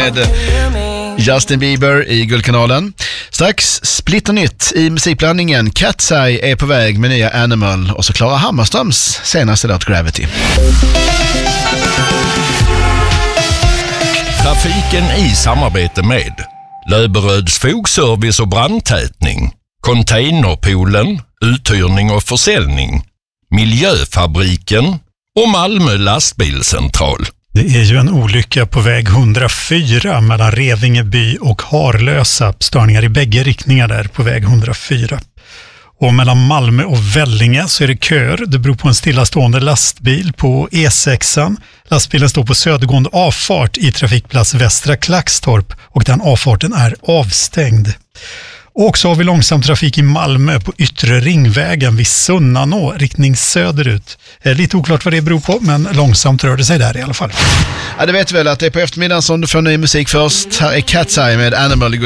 med Justin Bieber i Guldkanalen. Strax splitternytt i musikblandningen. Cat's Eye är på väg med nya Animal och så Klara Hammarströms senaste låt Gravity. Trafiken i samarbete med Löberöds fogservice och brandtätning, Containerpoolen, uthyrning och försäljning, Miljöfabriken och Malmö lastbilscentral. Det är ju en olycka på väg 104 mellan Revingeby och Harlösa. Störningar i bägge riktningar där på väg 104. Och mellan Malmö och Vellinge så är det köer. Det beror på en stillastående lastbil på E6. Lastbilen står på södergående avfart i trafikplats Västra Klackstorp och den avfarten är avstängd. Och så har vi långsam trafik i Malmö på yttre ringvägen vid Sunnanå, riktning söderut. Lite oklart vad det beror på, men långsamt rör det sig där i alla fall. Ja, det vet väl att det är på eftermiddagen som du får ny musik först. Här är Cat's Eye med Animal.